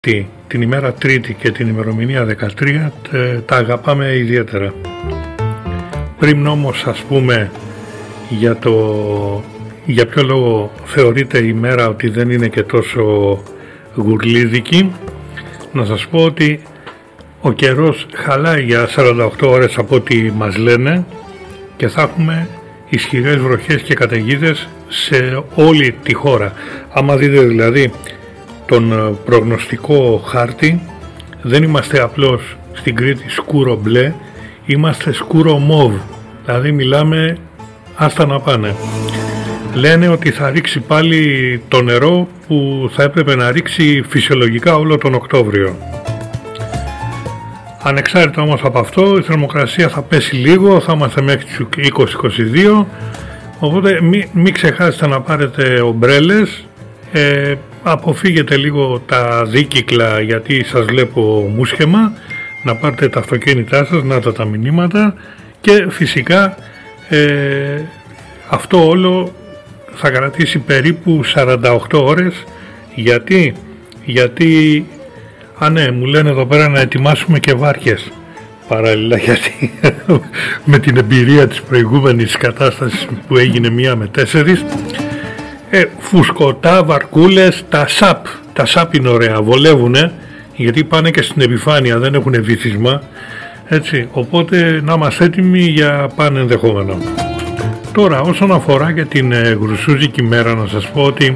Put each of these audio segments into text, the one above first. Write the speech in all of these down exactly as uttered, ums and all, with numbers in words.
την ημέρα Τρίτη και την ημερομηνία δεκατρία τα αγαπάμε ιδιαίτερα. Πριν όμως ας πούμε για, το, για ποιο λόγο θεωρείται η μέρα ότι δεν είναι και τόσο γουρλίδικη, να σας πω ότι ο καιρός χαλάει για σαράντα οκτώ ώρες από ό,τι μας λένε και θα έχουμε ισχυρές βροχές και καταιγίδες σε όλη τη χώρα. Άμα δείτε δηλαδή τον προγνωστικό χάρτη, δεν είμαστε απλώς στην Κρήτη σκούρο μπλε, είμαστε σκούρο μόβ, δηλαδή μιλάμε άστα να πάνε. Λένε ότι θα ρίξει πάλι το νερό που θα έπρεπε να ρίξει φυσιολογικά όλο τον Οκτώβριο. Ανεξάρτητα όμως από αυτό, η θερμοκρασία θα πέσει λίγο, θα είμαστε μέχρι τις είκοσι με είκοσι δύο, οπότε μην μη ξεχάσετε να πάρετε ομπρέλες, ε, αποφύγετε λίγο τα δίκυκλα γιατί σας βλέπω μουσχεμα, να πάρετε τα αυτοκίνητά σας, να τα τα μηνύματα και φυσικά ε, αυτό όλο θα κρατήσει περίπου σαράντα οκτώ ώρες. Γιατί, γιατί α ναι, μου λένε εδώ πέρα να ετοιμάσουμε και βάρκες παράλληλα, γιατί με την εμπειρία της προηγούμενης κατάστασης που έγινε μία με τέσσερις, ε, φουσκωτά, βαρκούλες, τα σαπ, τα σαπ είναι ωραία, βολεύουνε, γιατί πάνε και στην επιφάνεια, δεν έχουν βυθισμα, έτσι, οπότε να είμαστε έτοιμοι για πάνε ενδεχόμενο. Τώρα όσον αφορά και την ε, γρουσούζικη μέρα, να σας πω ότι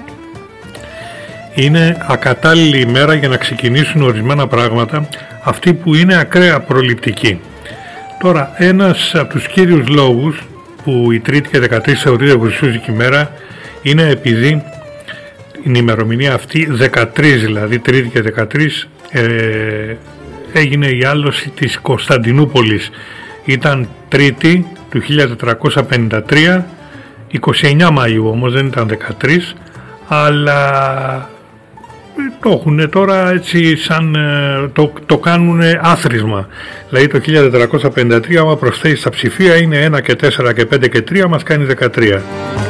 είναι ακατάλληλη ημέρα για να ξεκινήσουν ορισμένα πράγματα, αυτοί που είναι ακραία προληπτικοί. Τώρα ένας από τους κύριους λόγους που η Τρίτη και δεκατρείς θεωρείται γρουσούζικη μέρα είναι επειδή η ημερομηνία αυτή, δεκατρείς δηλαδή, Τρίτη και δεκατρείς, ε, έγινε η άλωση της Κωνσταντινούπολης. Ήταν Τρίτη του χίλια τετρακόσια πενήντα τρία, είκοσι εννέα Μαΐου όμως, δεν ήταν δεκατρείς, αλλά το έχουν τώρα έτσι σαν το, το κάνουν άθροισμα. Δηλαδή το χίλια τετρακόσια πενήντα τρία, άμα προσθέσεις τα ψηφία, είναι ένα και τέσσερα και πέντε και τρία, μας κάνει δεκατρία.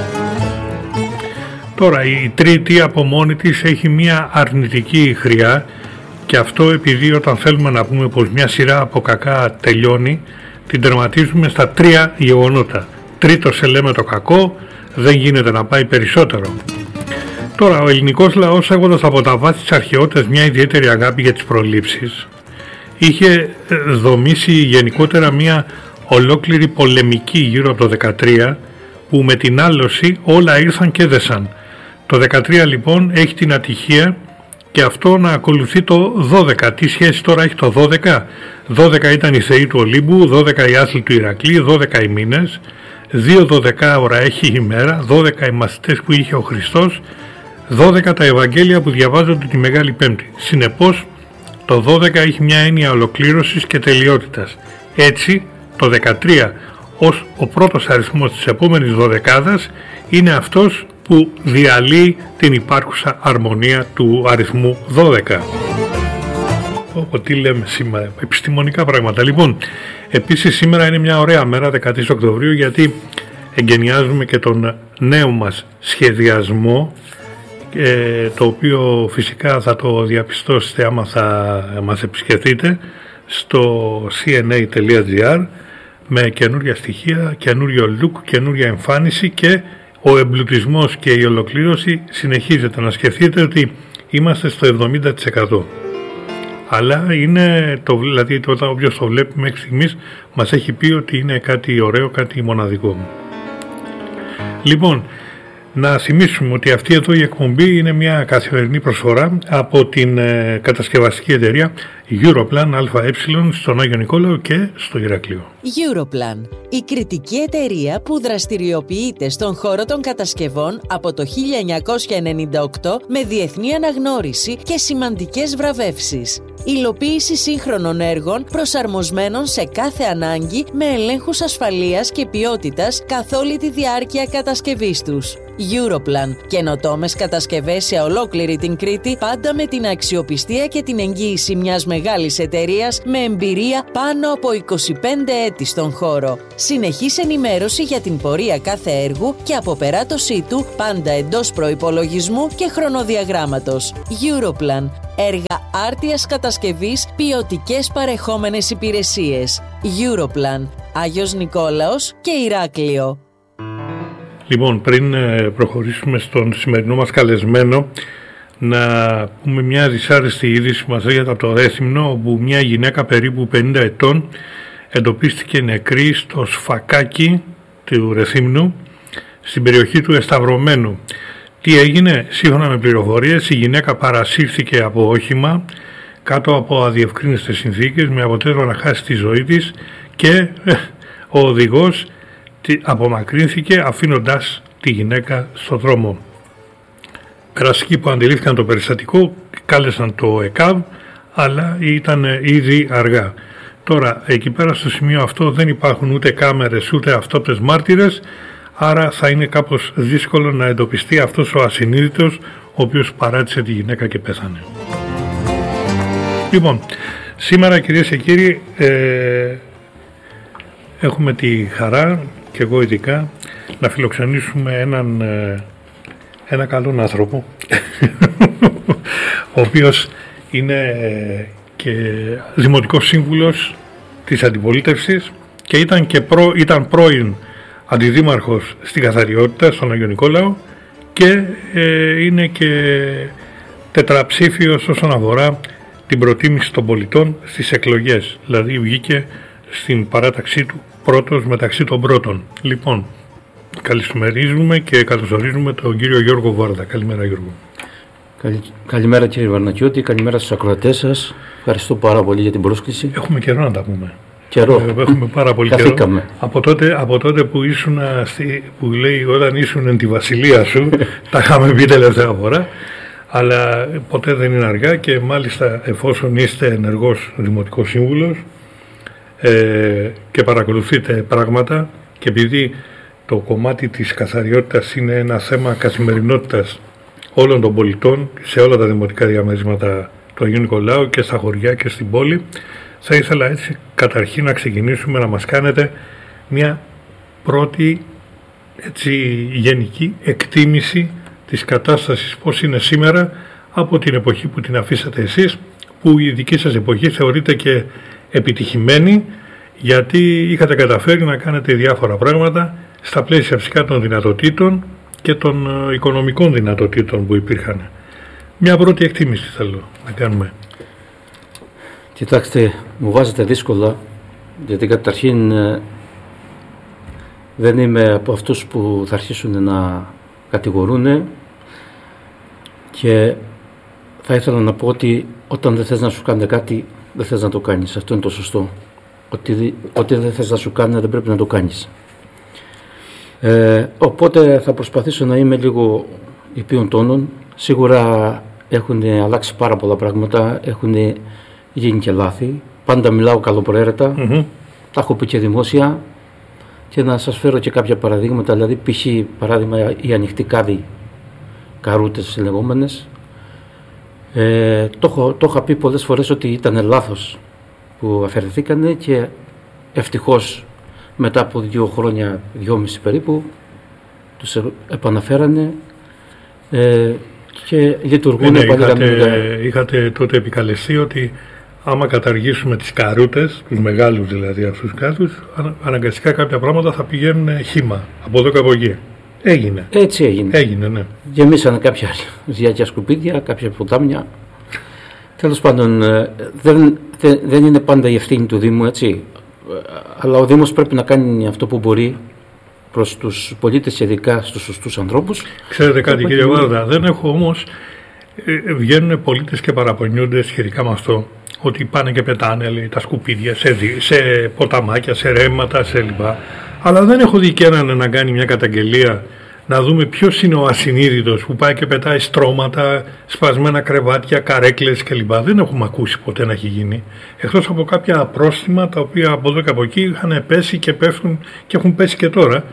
Τώρα η Τρίτη από μόνη της έχει μια αρνητική χρειά, και αυτό επειδή όταν θέλουμε να πούμε πως μια σειρά από κακά τελειώνει, την τερματίζουμε στα τρία γεγονότα. Τρίτο σε λέμε το κακό, δεν γίνεται να πάει περισσότερο. Τώρα ο ελληνικός λαός, έχοντας από τα βάθη της αρχαιότητας μια ιδιαίτερη αγάπη για τις προλήψεις, είχε δομήσει γενικότερα μια ολόκληρη πολεμική γύρω από το δεκατρία, που με την άλωση όλα ήρθαν και έδεσαν. Το δεκατρία λοιπόν έχει την ατυχία και αυτό να ακολουθεί το δώδεκα. Τι σχέση τώρα έχει το δώδεκα? δώδεκα ήταν οι θεοί του Ολύμπου, δώδεκα οι άθλοι του Ηρακλή, δώδεκα οι μήνες, δύο δωδεκάωρα έχει η ημέρα, δώδεκα οι μαθητές που είχε ο Χριστός, δώδεκα τα Ευαγγέλια που διαβάζονται τη Μεγάλη Πέμπτη. Συνεπώς το δώδεκα έχει μια έννοια ολοκλήρωσης και τελειότητας. Έτσι το δεκατρία ως ο πρώτος αριθμός της επόμενης δωδεκάδας είναι αυτός που διαλύει την υπάρχουσα αρμονία του αριθμού δώδεκα. Όπω τι λέμε σήμερα, επιστημονικά πράγματα. Λοιπόν, επίσης σήμερα είναι μια ωραία μέρα, δεκατρείς Οκτωβρίου, γιατί εγκαινιάζουμε και τον νέο μας σχεδιασμό, ε, το οποίο φυσικά θα το διαπιστώσετε άμα θα μας επισκεφτείτε στο σι εν έι τελεία τζι άρ, με καινούρια στοιχεία, καινούριο look, καινούρια εμφάνιση, και ο εμπλουτισμός και η ολοκλήρωση συνεχίζεται. Να σκεφτείτε ότι είμαστε στο εβδομήντα τοις εκατό. Αλλά είναι, το, δηλαδή το, όποιος το βλέπει μέχρι στιγμής μας έχει πει ότι είναι κάτι ωραίο, κάτι μοναδικό. Λοιπόν, να θυμίσουμε ότι αυτή εδώ η εκπομπή είναι μια καθημερινή προσφορά από την ε, κατασκευαστική εταιρεία Europlan ΑΕ στον Άγιο Νικόλαο και στο Ηράκλειο. Europlan, η κριτική εταιρεία που δραστηριοποιείται στον χώρο των κατασκευών από το χίλια εννιακόσια ενενήντα οκτώ με διεθνή αναγνώριση και σημαντικές βραβεύσεις. Υλοποίηση σύγχρονων έργων προσαρμοσμένων σε κάθε ανάγκη με ελέγχους ασφαλείας και ποιότητας καθ' όλη τη διάρκεια κατασκευής τους. Europlan. Καινοτόμες κατασκευές σε ολόκληρη την Κρήτη, πάντα με την αξιοπιστία και την εγγύηση μιας μεγάλης εταιρείας με εμπειρία πάνω από είκοσι πέντε έτη στον χώρο. Συνεχής ενημέρωση για την πορεία κάθε έργου και αποπεράτωσή του, πάντα εντός προϋπολογισμού και χρονοδιαγράμματος. Europlan. Έργα άρτιας κατασκευής, ποιοτικές παρεχόμενες υπηρεσίες. Europlan. Άγιος Νικόλαος και Ηράκλειο. Λοιπόν, πριν προχωρήσουμε στον σημερινό μας καλεσμένο, να πούμε μια δυσάρεστη είδηση που μας έρχεται από το Ρέθυμνο, όπου μια γυναίκα περίπου πενήντα ετών εντοπίστηκε νεκρή στο σφακάκι του Ρεθύμνου, στην περιοχή του Εσταυρωμένου. Τι έγινε? Σύμφωνα με πληροφορίες, η γυναίκα παρασύρθηκε από όχημα κάτω από αδιευκρίνιστες συνθήκες, με αποτέλεσμα να χάσει τη ζωή της, και ε, ο οδηγός απομακρύνθηκε αφήνοντας τη γυναίκα στο δρόμο. Περαστικοί που αντιλήφθηκαν το περιστατικό κάλεσαν το ΕΚΑΒ, αλλά ήταν ήδη αργά. Τώρα, εκεί πέρα στο σημείο αυτό δεν υπάρχουν ούτε κάμερες ούτε αυτόπτες μάρτυρες, άρα θα είναι κάπως δύσκολο να εντοπιστεί αυτός ο ασυνείδητος ο οποίος παράτησε τη γυναίκα και πέθανε. Λοιπόν, σήμερα, κυρίες και κύριοι, ε, έχουμε τη χαρά, και εγώ ειδικά, να φιλοξενήσουμε έναν ε, ένα καλόν άνθρωπο ο οποίος είναι ε, και δημοτικός σύμβουλος της αντιπολίτευσης και ήταν, και προ, ήταν πρώην αντιδήμαρχος στην Καθαριότητα, στον Άγιο Νικόλαο, και ε, είναι και τετραψήφιος όσον αφορά την προτίμηση των πολιτών στις εκλογές. Δηλαδή βγήκε στην παράταξή του πρώτος μεταξύ των πρώτων. Λοιπόν, καλησπερίζουμε και καλωσορίζουμε τον κύριο Γιώργο Βάρδα. Καλημέρα, Γιώργο. Καλη, καλημέρα, κύριε Βαρνακιώτη, καλημέρα στους ακροατές σας. Ευχαριστώ πάρα πολύ για την πρόσκληση. Έχουμε καιρό να τα πούμε. Καιρό. Ε, έχουμε πάρα πολύ καιρό. Από τότε, από τότε που ήσουν, που λέει, όταν ήσουν εν τη βασιλεία σου, τα είχαμε πει τελευταία φορά, αλλά ποτέ δεν είναι αργά, και μάλιστα εφόσον είστε ενεργός δημοτικός σύμβουλος ε, και παρακολουθείτε πράγματα, και επειδή το κομμάτι της καθαριότητας είναι ένα θέμα καθημερινότητας όλων των πολιτών σε όλα τα δημοτικά διαμερίσματα του Αγίου Νικολάου και στα χωριά και στην πόλη, θα ήθελα έτσι καταρχήν να ξεκινήσουμε να μας κάνετε μια πρώτη έτσι γενική εκτίμηση της κατάστασης πώς είναι σήμερα από την εποχή που την αφήσατε εσείς, που η δική σας εποχή θεωρείται και επιτυχημένη, γιατί είχατε καταφέρει να κάνετε διάφορα πράγματα στα πλαίσια φυσικά των δυνατοτήτων και των οικονομικών δυνατοτήτων που υπήρχαν. Μια πρώτη εκτίμηση θέλω να κάνουμε. Κοιτάξτε, μου βάζετε δύσκολα, γιατί καταρχήν δεν είμαι από αυτούς που θα αρχίσουν να κατηγορούν, και θα ήθελα να πω ότι όταν δεν θες να σου κάνει κάτι, δεν θες να το κάνεις. Αυτό είναι το σωστό. Ότι, ότι δεν θες να σου κάνει, δεν πρέπει να το κάνεις. Ε, οπότε θα προσπαθήσω να είμαι λίγο υπείων τόνων. Σίγουρα έχουν αλλάξει πάρα πολλά πράγματα, έχουν γίνει και λάθη. Πάντα μιλάω καλοπροαίρετα, mm-hmm. τα έχω πει και δημόσια, και να σας φέρω και κάποια παραδείγματα. Δηλαδή, π.χ. παράδειγμα, οι ανοιχτικάδοι καρούτες λεγόμενες. Ε, το, έχω, το είχα πει πολλές φορές ότι ήταν λάθος που αφαιρεθήκανε, και ευτυχώς μετά από δύο χρόνια, δυόμιση περίπου, τους επαναφέρανε ε, και λειτουργούν. Ναι, είχατε, είχατε τότε επικαλεστεί ότι άμα καταργήσουμε τις καρούτες, τους μεγάλους δηλαδή αυτούς κάτους, αναγκαστικά κάποια πράγματα θα πηγαίνουν χύμα από εδώ και από εκεί. Έγινε. Έτσι έγινε. Έγινε, ναι. Γεμίσανε κάποια διάκια σκουπίδια, κάποια ποτάμια. Τέλος πάντων, δεν, δεν, δεν είναι πάντα η ευθύνη του Δήμου, έτσι. Αλλά ο Δήμος πρέπει να κάνει αυτό που μπορεί προς τους πολίτες και ειδικά στους σωστούς ανθρώπους. Ξέρετε κάτι, κύριε Βάρδα, δεν έχω όμως, ε, βγαίνουν πολίτες και παραπονιούνται σχετικά με αυτό, ότι πάνε και πετάνε, λέει, τα σκουπίδια σε, σε ποταμάκια, σε ρέματα, σε λοιπά. Αλλά δεν έχω δει και έναν να κάνει μια καταγγελία, να δούμε ποιος είναι ο ασυνείδητος που πάει και πετάει στρώματα, σπασμένα κρεβάτια, καρέκλες κλπ. Δεν έχουμε ακούσει ποτέ να έχει γίνει. Εκτός από κάποια πρόστιμα τα οποία από εδώ και από εκεί είχαν πέσει και πέφτουν και έχουν πέσει και τώρα.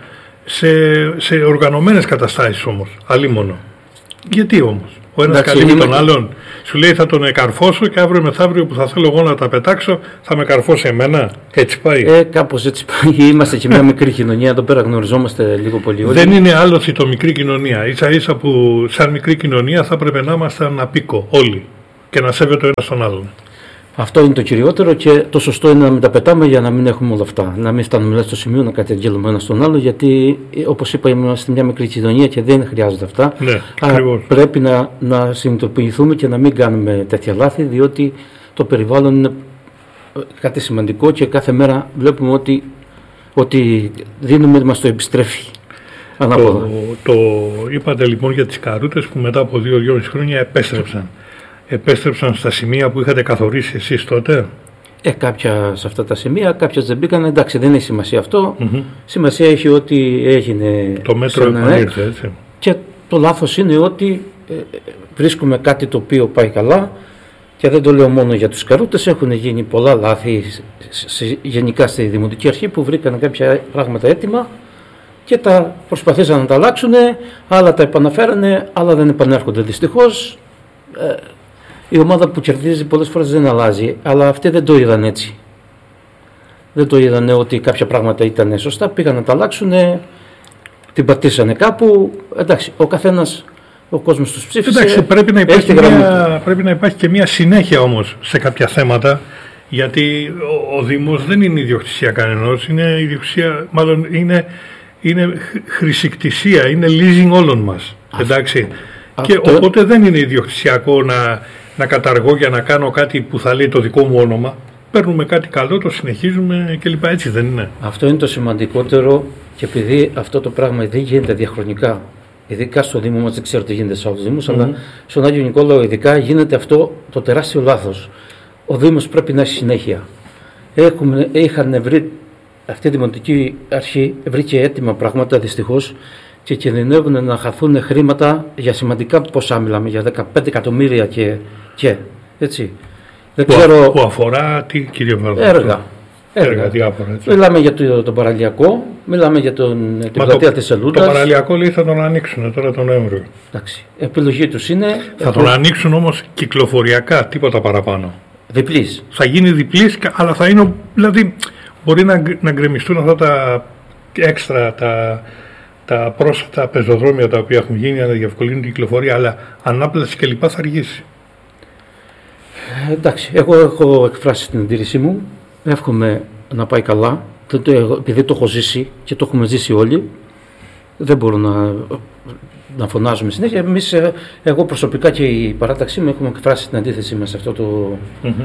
σε, σε οργανωμένες καταστάσεις όμως, αλίμονο. Γιατί όμως? Ο ένας καλύπτει τον άλλον. Σου λέει θα τον εκαρφώσω και αύριο μεθαύριο που θα θέλω εγώ να τα πετάξω θα με καρφώσει εμένα. Έτσι πάει. Ε, κάπως έτσι πάει. Είμαστε και μια μικρή κοινωνία. Εδώ πέρα γνωριζόμαστε λίγο πολύ όλοι. Δεν είναι άλλοση το μικρή κοινωνία. Ίσα ίσα που σαν μικρή κοινωνία θα έπρεπε να ήμασταν απίκο όλοι και να σέβεται ο ένας τον άλλον. Αυτό είναι το κυριότερο και το σωστό είναι να μην τα πετάμε για να μην έχουμε όλα αυτά. Να μην φτάνουμε στο σημείο να καταγγέλουμε ένα στον άλλο, γιατί όπως είπα, είμαστε μια μικρή κοινωνία και δεν χρειάζονται αυτά. Ναι, Άρα πρέπει να, να συνειδητοποιηθούμε και να μην κάνουμε τέτοια λάθη, διότι το περιβάλλον είναι κάτι σημαντικό και κάθε μέρα βλέπουμε ότι, ότι δίνουμε, μας το επιστρέφει. Το, το είπατε λοιπόν για τις καρούτες που μετά από δύο δυόμιση χρόνια επέστρεψαν. Επέστρεψαν στα σημεία που είχατε καθορίσει εσείς τότε. Ε, κάποια σε αυτά τα σημεία, κάποιες δεν μπήκαν. Εντάξει, δεν έχει σημασία αυτό. Mm-hmm. Σημασία έχει ότι έγινε. Το μέτρο επανήρθε, έτσι. Και το λάθος είναι ότι ε, βρίσκουμε κάτι το οποίο πάει καλά. Και δεν το λέω μόνο για τους καρούτες. Έχουν γίνει πολλά λάθη σε, σε, γενικά στη Δημοτική Αρχή που βρήκαν κάποια πράγματα έτοιμα και τα προσπαθήσαν να τα αλλάξουν. Άλλα τα επαναφέρανε, άλλα δεν επανέρχονται δυστυχώς. Ε, Η ομάδα που κερδίζει πολλές φορές δεν αλλάζει, αλλά αυτοί δεν το είδαν έτσι. Δεν το είδαν ότι κάποια πράγματα ήταν σωστά, πήγαν να τα αλλάξουν, την πατήσανε κάπου. Εντάξει, ο καθένας, ο κόσμος τους ψήφισε. Εντάξει, πρέπει να υπάρχει, μια, πρέπει να υπάρχει και μια συνέχεια όμως σε κάποια θέματα, γιατί ο, ο Δήμος δεν είναι ιδιοκτησία κανενός, είναι ιδιοκτησία, μάλλον είναι, είναι χρησικτησία, είναι leasing όλων μας. Εντάξει. Και αυτό... οπότε δεν είναι ιδιοκτησιακό να, να καταργώ για να κάνω κάτι που θα λέει το δικό μου όνομα. Παίρνουμε κάτι καλό, το συνεχίζουμε κλπ. Έτσι δεν είναι? Αυτό είναι το σημαντικότερο και επειδή αυτό το πράγμα δεν γίνεται διαχρονικά, ειδικά στο Δήμο μας, δεν ξέρω τι γίνεται σε άλλους Δήμους, mm-hmm. αλλά στον Άγιο Νικόλαο ειδικά γίνεται αυτό το τεράστιο λάθος. Ο Δήμος πρέπει να έχει συνέχεια. Έχουμε, είχαν βρει, αυτή η Δημοτική Αρχή βρήκε έτοιμα πράγματα δυστυχώς και κινδυνεύουν να χαθούν χρήματα για σημαντικά ποσά, μιλάμε για δεκαπέντε εκατομμύρια και, και έτσι. Δεν που, ξέρω... που αφορά τι, κύριε Βαρδό? Έργα. Έργα, έργα διάφορα. Έτσι. Μιλάμε για το, τον παραλιακό, μιλάμε για τον, την πλατεία της Σελούντας. Το παραλιακό λέει θα τον ανοίξουν τώρα τον Νοέμβριο. Εντάξει, επιλογή τους είναι... Θα τον ανοίξουν όμως κυκλοφοριακά, τίποτα παραπάνω. Διπλής. Θα γίνει διπλής, αλλά θα είναι, δηλαδή μπορεί να, να γκρεμιστούν αυτά τα έξτρα, τα... τα πρόσθετα πεζοδρόμια τα οποία έχουν γίνει να διευκολύνουν την κυκλοφορία, αλλά ανάπλαση κλπ. Θα αργήσει. Ε, εντάξει, εγώ έχω εκφράσει την αντίρρησή μου. Εύχομαι να πάει καλά. Επειδή το έχω ζήσει και το έχουμε ζήσει όλοι, δεν μπορώ να, να φωνάζουμε συνέχεια. Εμείς, εγώ προσωπικά και η παράταξή μου, έχουμε εκφράσει την αντίθεσή μας σε αυτό το, mm-hmm.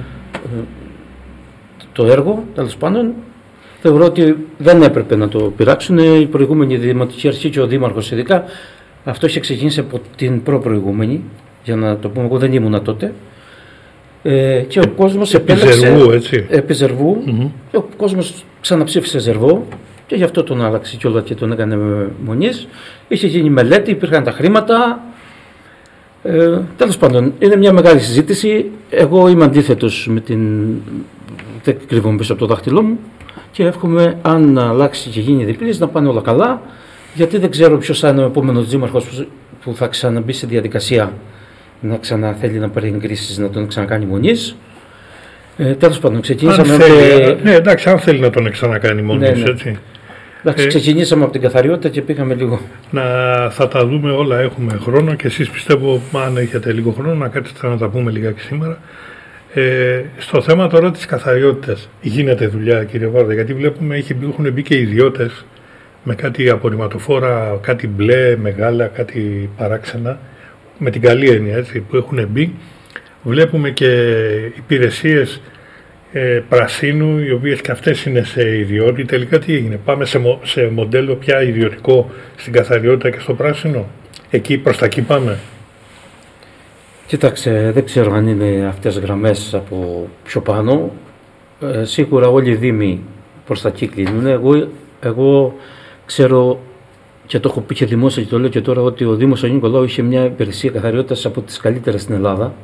το έργο, τέλος πάντων. Θεωρώ ότι δεν έπρεπε να το πειράξουν. Η προηγούμενη Δημοτική Αρχή και ο Δήμαρχος ειδικά, αυτό είχε ξεκινήσει από την προ-προηγούμενη, για να το πούμε, εγώ δεν ήμουνα τότε. Ε, και ο κόσμος επέλεξε. Έτσι. Επί Ζερβού. Mm-hmm. Και ο κόσμος ξαναψήφισε Ζερβό και γι' αυτό τον άλλαξε και όλα και τον έκανε μονής. Είχε γίνει μελέτη, υπήρχαν τα χρήματα. Ε, τέλος πάντων, είναι μια μεγάλη συζήτηση. Εγώ είμαι αντίθετος με την. Δεν κρύβομαι πίσω από το δάχτυλό μου. Και εύχομαι, αν αλλάξει και γίνει διπλής, να πάνε όλα καλά, γιατί δεν ξέρω ποιος θα είναι ο επόμενος δήμαρχος που θα ξαναμπεί στη διαδικασία να ξαναθέλει να πάρει εγκρίσεις, να τον ξανακάνει μονής. Ε, τέλος πάντων, ξεκινήσαμε. Αν θέλει, με... Ναι, εντάξει, αν θέλει να τον ξανακάνει μονής, ναι, ναι. Έτσι. Εντάξει, ε, ξεκινήσαμε από την καθαριότητα και πήγαμε λίγο. Να, θα τα δούμε όλα, έχουμε χρόνο και εσείς πιστεύω, αν έχετε λίγο χρόνο, να κάτσετε να τα πούμε λιγάκι σήμερα. Ε, στο θέμα τώρα της καθαριότητας γίνεται δουλειά, κύριε Βάρδα? Γιατί βλέπουμε έχει, έχουν μπει και ιδιώτες με κάτι απορριμματοφόρα, κάτι μπλε, μεγάλα, κάτι παράξενα, με την καλή έννοια, έτσι, που έχουν μπει. Βλέπουμε και υπηρεσίες ε, πρασίνου, οι οποίες και αυτές είναι σε ιδιώτη. Τελικά τι έγινε? Πάμε σε, μο, σε μοντέλο πια ιδιωτικό στην καθαριότητα και στο πράσινο? Εκεί, προς τα εκεί πάμε? Κοίταξε, δεν ξέρω αν είναι αυτές γραμμές από πιο πάνω. Ε, σίγουρα όλοι οι δήμοι προς τα εκεί κλείνουν. Εγώ, εγώ ξέρω και το έχω πει και δημόσια και το λέω και τώρα ότι ο Δήμος Αγίου Νικολάου είχε μια υπηρεσία καθαριότητας από τις καλύτερες στην Ελλάδα.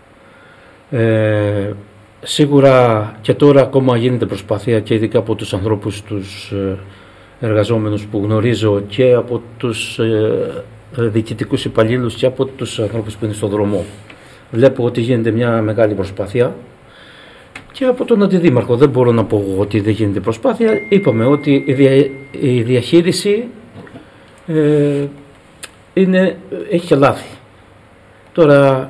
Ε, σίγουρα και τώρα ακόμα γίνεται προσπάθεια και ειδικά από τους ανθρώπους τους εργαζόμενους που γνωρίζω και από τους ε, διοικητικούς υπαλλήλους και από τους ανθρώπους που είναι στον δρόμο. Βλέπω ότι γίνεται μια μεγάλη προσπάθεια και από τον αντιδήμαρχο δεν μπορώ να πω ότι δεν γίνεται προσπάθεια. Είπαμε ότι η, δια, η διαχείριση ε, είναι, έχει και λάθη. Τώρα,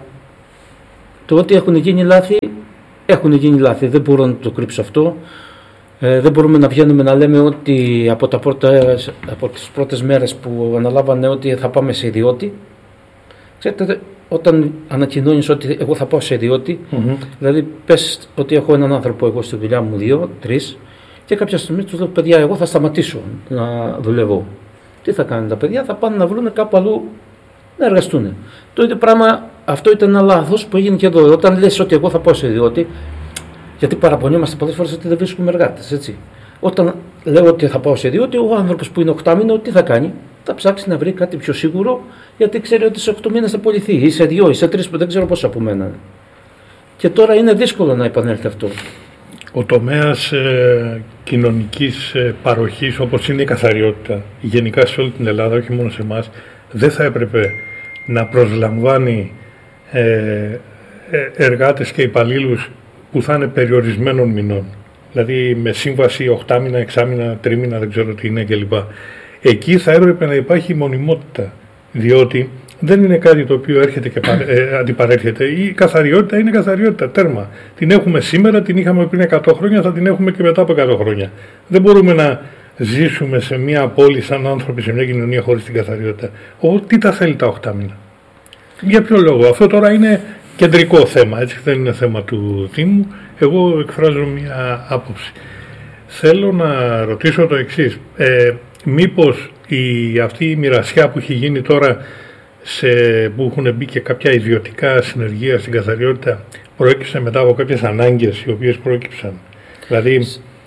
το ότι έχουν γίνει λάθη, έχουν γίνει λάθη, δεν μπορώ να το κρύψω αυτό. Ε, δεν μπορούμε να βγαίνουμε να λέμε ότι από, τα πρώτα, από τις πρώτες μέρες που αναλάβανε ότι θα πάμε σε ιδιώτη. Ξέρετε, όταν ανακοινώνεις ότι εγώ θα πάω σε ιδιώτη, mm-hmm. δηλαδή πες ότι έχω έναν άνθρωπο εγώ στη δουλειά μου, δύο, τρεις, και κάποια στιγμή τους λέω, παιδιά, εγώ θα σταματήσω να δουλεύω. Τι θα κάνουν τα παιδιά, θα πάνε να βρουν κάπου αλλού να εργαστούν. Το ίδιο πράγμα, αυτό ήταν ένα λάθος που έγινε και εδώ. Όταν λες ότι εγώ θα πάω σε ιδιώτη, γιατί παραπονιόμαστε πολλές φορές ότι δεν βρίσκουμε εργάτες, έτσι. Όταν λέω ότι θα πάω σε ιδιώτη, ο άνθρωπος που είναι οκτάμινο, τι θα κάνει? Θα ψάξει να βρει κάτι πιο σίγουρο, γιατί ξέρει ότι σε οκτώ μήνες θα πωληθεί, ή σε δύο, ή σε τρεις που δεν ξέρω πόσα απομένανε. Και τώρα είναι δύσκολο να επανέλθει αυτό. Ο τομέας ε, κοινωνικής ε, παροχής, όπως είναι η καθαριότητα, γενικά σε όλη την Ελλάδα, όχι μόνο σε εμάς, δεν θα έπρεπε να προσλαμβάνει ε, ε, εργάτες και υπαλλήλους που θα είναι περιορισμένων μηνών. Δηλαδή με σύμβαση οκτάμινα, εξάμινα, τρίμινα, δεν ξέρω τι είναι κλπ. Εκεί θα έπρεπε να υπάρχει μονιμότητα, διότι δεν είναι κάτι το οποίο έρχεται και ε, αντιπαρέρχεται. Η καθαριότητα είναι καθαριότητα, τέρμα. Την έχουμε σήμερα, την είχαμε πριν εκατό χρόνια, θα την έχουμε και μετά από εκατό χρόνια. Δεν μπορούμε να ζήσουμε σε μια πόλη σαν άνθρωποι, σε μια κοινωνία χωρίς την καθαριότητα. Ο, τι τα θέλει τα οκτάμινα? Για ποιο λόγο? Αυτό τώρα είναι κεντρικό θέμα, έτσι, δεν είναι θέμα του Δήμου. Εγώ εκφράζω μια άποψη. Θέλω να ρωτήσω το εξής. Ε, μήπως η, αυτή η μοιρασιά που έχει γίνει τώρα, σε, που έχουν μπει και κάποια ιδιωτικά συνεργεία στην καθαριότητα, προέκυψε μετά από κάποιες ανάγκες οι οποίες προέκυψαν? Δηλαδή,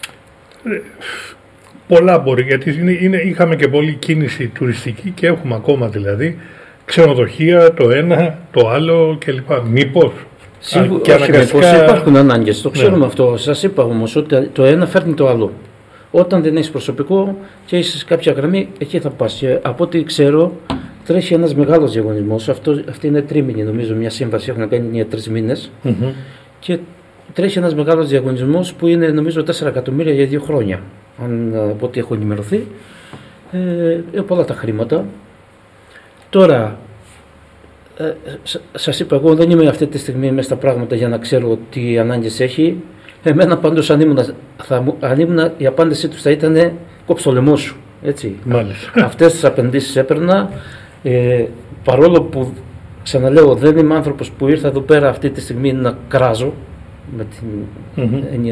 ε, πολλά μπορεί, γιατί είναι, είναι, είχαμε και πολλή κίνηση τουριστική και έχουμε ακόμα δηλαδή ξενοδοχεία, το ένα, το άλλο κλπ. Μήπως? Σίγουρα, και αναγκαστικά... υπάρχουν ανάγκες, το ξέρουμε, ναι. Αυτό. Σας είπα όμως ότι το ένα φέρνει το άλλο. Όταν δεν έχεις προσωπικό και είσαι σε κάποια γραμμή, εκεί θα πας. Και από ό,τι ξέρω, τρέχει ένας μεγάλος διαγωνισμός. Αυτό, αυτή είναι τρίμηνη, νομίζω, μια σύμβαση. Έχουν κάνει για τρεις μήνες. Mm-hmm. Και τρέχει ένας μεγάλος διαγωνισμός που είναι, νομίζω, τέσσερα εκατομμύρια για δύο χρόνια. Αν από ό,τι έχω ενημερωθεί, ε, πολλά τα χρήματα. Τώρα, ε, σας είπα, εγώ δεν είμαι αυτή τη στιγμή μέσα στα πράγματα για να ξέρω τι ανάγκες έχει. Εμένα πάντως, αν ήμουν, θα, αν ήμουν, η απάντησή τους θα ήταν κόψε το λαιμό σου. Έτσι. Αυτές τις απαντήσεις έπαιρνα, ε, παρόλο που, ξαναλέω, δεν είμαι άνθρωπος που ήρθα εδώ πέρα αυτή τη στιγμή να κράζω με την mm-hmm. έννοια.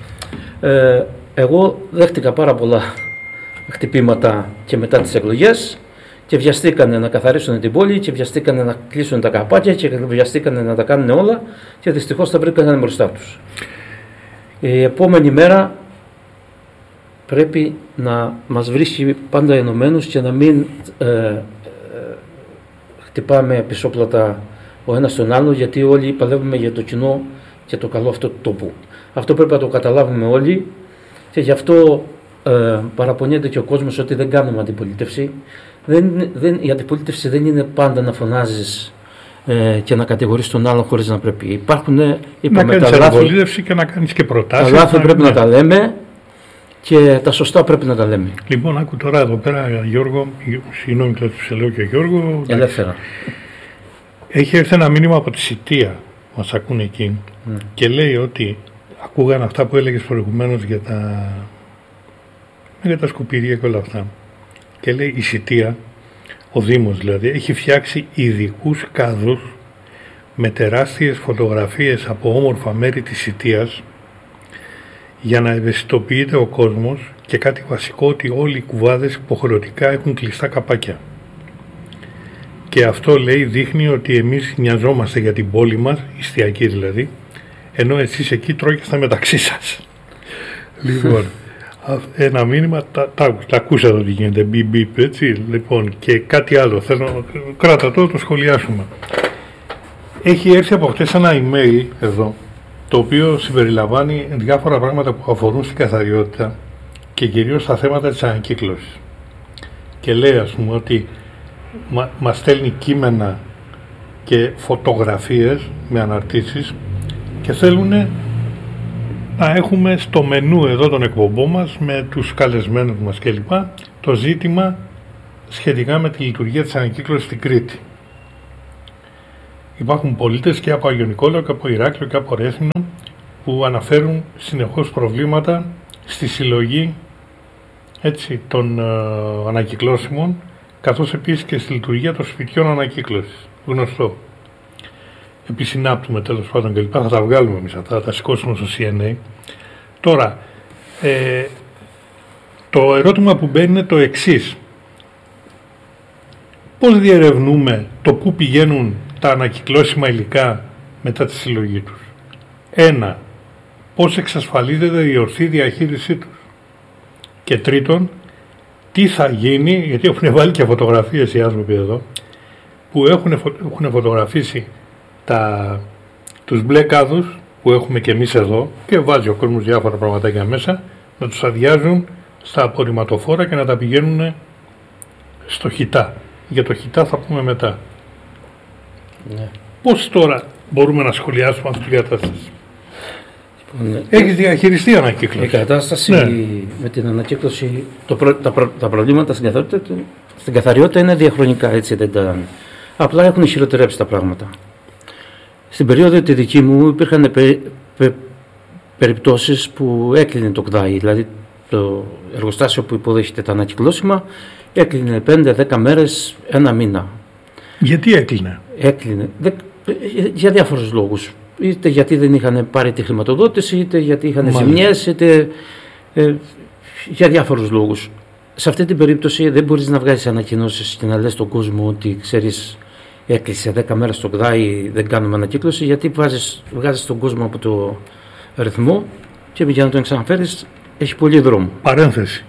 Ε, εγώ δέχτηκα πάρα πολλά χτυπήματα και μετά τις εκλογές και βιαστήκανε να καθαρίσουν την πόλη και βιαστήκανε να κλείσουν τα καπάκια και βιαστήκανε να τα κάνουν όλα και δυστυχώς τα βρήκαν μπροστά τους. Η επόμενη μέρα πρέπει να μας βρίσκει πάντα ενωμένους και να μην ε, ε, χτυπάμε πισόπλατα ο ένας τον άλλο, γιατί όλοι παλεύουμε για το κοινό και το καλό αυτό του τόπου. Αυτό πρέπει να το καταλάβουμε όλοι και γι' αυτό ε, παραπονιέται και ο κόσμος ότι δεν κάνουμε αντιπολίτευση. Δεν, δεν, η αντιπολίτευση δεν είναι πάντα να φωνάζεις ε, και να κατηγορείς τον άλλον χωρίς να πρέπει. Υπάρχουν, είπαμε, να κάνεις αντιπολίτευση και να κάνεις και προτάσεις. Τα λάθη να... πρέπει ναι. να τα λέμε και τα σωστά πρέπει να τα λέμε. Λοιπόν, άκου τώρα εδώ πέρα, Γιώργο, συγγνώμη που σε λέω και Γιώργο. Ελεύθερα. Έχει έρθει ένα μήνυμα από τη Σιτία, μας ακούνε εκεί, mm. και λέει ότι ακούγαν αυτά που έλεγες προηγουμένως για τα, για τα σκουπίδια και όλα αυτά. Και λέει η Σιτία, ο Δήμος δηλαδή, έχει φτιάξει ειδικούς κάδους με τεράστιες φωτογραφίες από όμορφα μέρη της Σιτίας για να ευαισθητοποιείται ο κόσμος και κάτι βασικό, ότι όλοι οι κουβάδες υποχρεωτικά έχουν κλειστά καπάκια. Και αυτό, λέει, δείχνει ότι εμείς νοιαζόμαστε για την πόλη μας, ιστιακή δηλαδή, ενώ εσείς εκεί τρώγεστε μεταξύ σας. Λοιπόν, ένα μήνυμα, τα, τα, τα ακούσατε ότι γίνεται, μπιπ μπιπ, έτσι, λοιπόν, και κάτι άλλο, θέλω, κράτα το, το σχολιάσουμε. Έχει έρθει από χτες ένα email εδώ, το οποίο συμπεριλαμβάνει διάφορα πράγματα που αφορούν στην καθαριότητα και κυρίως στα θέματα της ανακύκλωσης. Και λέει, ας πούμε, ότι μα, μας στέλνει κείμενα και φωτογραφίες με αναρτήσεις και θέλουν να έχουμε στο μενού εδώ των εκπομπών μας με τους καλεσμένους μας κλπ. Το ζήτημα σχετικά με τη λειτουργία της ανακύκλωσης στην Κρήτη. Υπάρχουν πολίτες και από Αγιονικόλαο και από Ηράκλειο και από Ρέθυμνο που αναφέρουν συνεχώς προβλήματα στη συλλογή έτσι, των ε, ανακυκλώσιμων, καθώς επίσης και στη λειτουργία των σπιτιών ανακύκλωσης. Γνωστό. Επισυνάπτουμε τέλος πάντων κλπ. Θα τα βγάλουμε εμείς αυτά, θα τα σηκώσουμε στο σι εν έι. Τώρα, ε, το ερώτημα που μπαίνει είναι το εξής. Πώς διερευνούμε το πού πηγαίνουν τα ανακυκλώσιμα υλικά μετά τη συλλογή τους? Ένα, πώς εξασφαλίζεται η ορθή διαχείρισή τους? Και τρίτον, τι θα γίνει, γιατί έχουν βάλει και φωτογραφίες οι άνθρωποι εδώ, που έχουν, έχουν φωτογραφίσει τα, τους μπλε κάδους που έχουμε και εμείς εδώ και βάζει ο κόσμος διάφορα πραγματάκια μέσα, να τους αδειάζουν στα απορριμματοφόρα και να τα πηγαίνουν στο χιτά. Για το χιτά θα πούμε μετά. Ναι. Πώς τώρα μπορούμε να σχολιάσουμε αυτή την κατάσταση? Λοιπόν, έχεις διαχειριστεί ανακύκλωση? Η κατάσταση ναι. με την ανακύκλωση, το προ, τα, προ, τα προβλήματα στην καθαριότητα, στην καθαριότητα είναι διαχρονικά, έτσι δεν τα... Απλά έχουν χειροτερέψει τα πράγματα. Στην περίοδο τη δική μου υπήρχαν πε, πε, περιπτώσεις που έκλεινε το ΚΔΑΗ, δηλαδή το εργοστάσιο που υποδέχεται τα ανακυκλώσιμα έκλεινε πέντε δέκα μέρες, ένα μήνα. Γιατί έκλεινε? Έκλεινε δε, για διάφορους λόγους. Είτε γιατί δεν είχαν πάρει τη χρηματοδότηση, είτε γιατί είχαν ζημιές, είτε ε, για διάφορους λόγους. Σε αυτή την περίπτωση δεν μπορείς να βγάζεις ανακοινώσεις και να λες στον κόσμο ότι ξέρεις έκλεισε δέκα μέρες στο ΚΔΑΗ, δεν κάνουμε ανακύκλωση, γιατί βάζεις, βγάζεις τον κόσμο από το ρυθμό και για να τον ξαναφέρεις έχει πολύ δρόμο. Παρένθεση.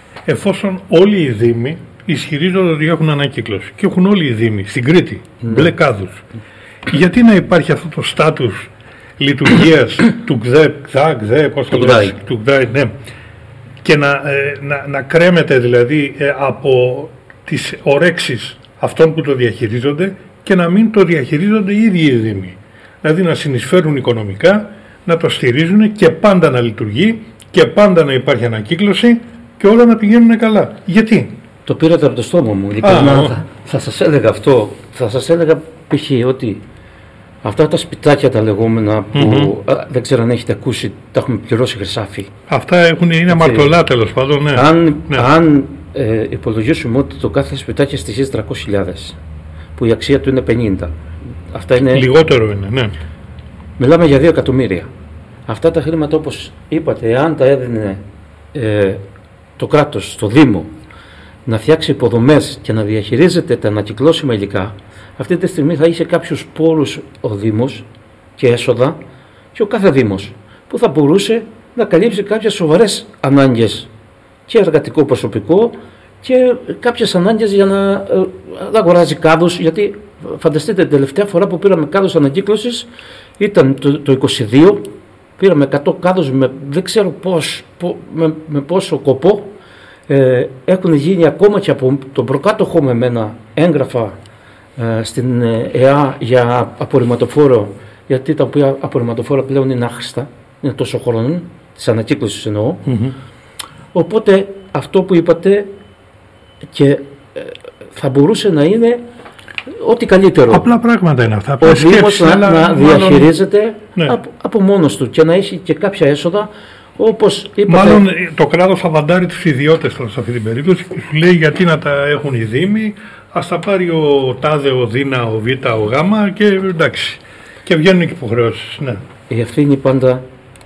Εφόσον όλοι οι δήμοι ισχυρίζονται ότι έχουν ανακύκλωση και έχουν όλοι οι δήμοι στην Κρήτη, ναι. μπλε κάδους, γιατί να υπάρχει αυτό το στάτους λειτουργίας του ΚΔΕ, ΚΔΑ, ΚΔΕ, πώς το λες, του ΚΔΑ, ναι, και να, ε, να, να κρέμεται δηλαδή ε, από τις ορέξεις αυτών που το διαχειρίζονται και να μην το διαχειρίζονται οι ίδιοι οι δήμοι. Δηλαδή να συνεισφέρουν οικονομικά, να το στηρίζουν και πάντα να λειτουργεί και πάντα να υπάρχει ανακύκλωση και όλα να πηγαίνουν καλά. Γιατί? Το πήρατε από το στόμα μου. Ειλικρινά, θα, θα σας έλεγα αυτό. Θα σας έλεγα π.χ. ότι αυτά τα σπιτάκια τα λεγόμενα που mm-hmm. α, δεν ξέρω αν έχετε ακούσει, τα έχουμε πληρώσει χρυσάφι. Αυτά έχουν, είναι αμαρτωλά τέλος πάντων. Ναι. Αν, ναι. αν ε, υπολογίσουμε ότι το κάθε σπιτάκι στοιχίζει τριακόσιες χιλιάδες, που η αξία του είναι πενήντα. Αυτά είναι... Λιγότερο είναι, ναι. Μιλάμε για δύο εκατομμύρια. Αυτά τα χρήματα, όπως είπατε, εάν τα έδινε ε, το κράτος στο Δήμο να φτιάξει υποδομές και να διαχειρίζεται τα ανακυκλώσιμα υλικά, αυτή τη στιγμή θα είχε κάποιους πόρους ο Δήμος και έσοδα και ο κάθε Δήμος που θα μπορούσε να καλύψει κάποιες σοβαρές ανάγκες και εργατικό προσωπικό και κάποιες ανάγκες για να, να αγοράζει κάδους, γιατί φανταστείτε την τελευταία φορά που πήραμε κάδους ανακύκλωσης ήταν το, το είκοσι δύο, πήραμε εκατό κάδους με δεν ξέρω πώς, πό, με, με πόσο κοπό. Ε, έχουν γίνει ακόμα και από τον προκάτοχο με μένα έγγραφα ε, στην ΕΑ για απορριμματοφόρο, γιατί τα οποία απορριμματοφόρα πλέον είναι άχρηστα, είναι τόσο χρόνο, της ανακύκλωσης εννοώ. Mm-hmm. Οπότε αυτό που είπατε και ε, θα μπορούσε να είναι ό,τι καλύτερο. Απλά πράγματα είναι αυτά. Ο Δήμος να, να διαχειρίζεται ναι. από, από μόνος του και να έχει και κάποια έσοδα. Όπως είπατε, μάλλον το κράτος θα βαντάρει τους ιδιώτες σε αυτή την περίπτωση και σου λέει γιατί να τα έχουν οι Δήμοι, ας τα πάρει ο Τάδε, ο Δίνα, ο Β, ο Γ και εντάξει. Και βγαίνουν και υποχρεώσεις. Ναι. Η ευθύνη πάντα,